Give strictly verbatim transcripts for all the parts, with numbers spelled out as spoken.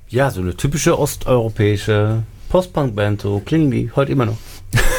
Ja, so eine typische osteuropäische Post-Punk-Band, so klingen die heute immer noch.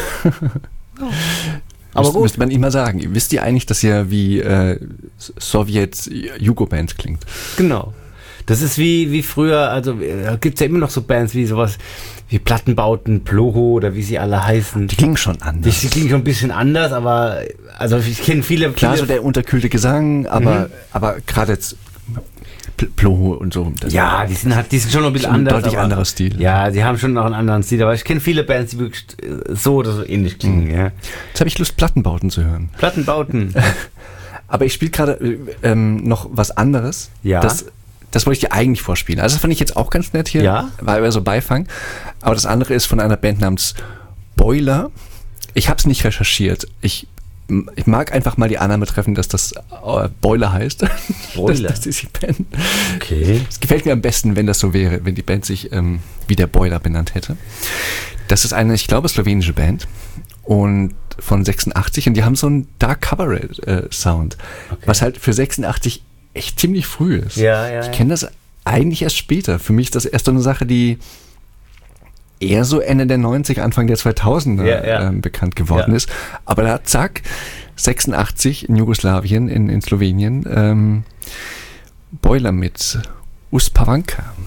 Aber Müsst, gut. Müsste man immer sagen. Wisst ihr eigentlich, dass ihr wie äh, Sowjet-Jugo-Band klingt? Genau. Das ist wie, wie früher, also da gibt es ja immer noch so Bands wie sowas wie Plattenbauten, Ploho oder wie sie alle heißen. Die klingen schon anders. Die, die klingen schon ein bisschen anders, aber also ich kenne viele, Klar, viele... so der unterkühlte Gesang, aber, mhm. aber gerade jetzt Ploho und so. Ja, die sind halt, die sind schon noch ein bisschen anders. Ein deutlich aber, anderer Stil. Ja, die haben schon noch einen anderen Stil, aber ich kenne viele Bands, die wirklich so oder so ähnlich klingen. Mhm. Ja. Jetzt habe ich Lust, Plattenbauten zu hören. Plattenbauten. Aber ich spiele gerade ähm, noch was anderes. Ja. Das, das wollte ich dir eigentlich vorspielen. Also das fand ich jetzt auch ganz nett hier. Ja. War immer so Beifang. Aber das andere ist von einer Band namens Boiler. Ich habe es nicht recherchiert. Ich Ich mag einfach mal die Annahme treffen, dass das äh, Boiler heißt. Boiler? Das, das ist die Band. Okay. Es gefällt mir am besten, wenn das so wäre, wenn die Band sich ähm, wie der Boiler benannt hätte. Das ist eine, ich glaube, slowenische Band und von sechsundachtzig und die haben so einen Dark Cabaret äh, Sound, okay. Was halt für sechsundachtzig echt ziemlich früh ist. Ja, ja, ich ja. kenne das eigentlich erst später. Für mich ist das erst so eine Sache, die eher so Ende der neunziger, Anfang der zweitausender ja, ja. Ähm, bekannt geworden ja. ist. Aber da, zack, sechsundachtzig in Jugoslawien, in, in Slowenien, ähm, Boiler mit Uspavanka.